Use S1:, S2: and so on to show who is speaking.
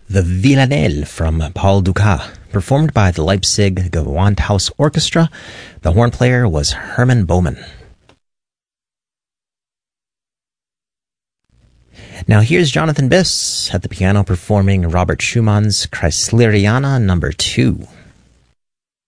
S1: The Villanelle from Paul Dukas, performed by the Leipzig Gewandhaus Orchestra. The horn player was Hermann Baumann. Now here's Jonathan Biss at the piano performing Robert Schumann's Kreisleriana No. 2.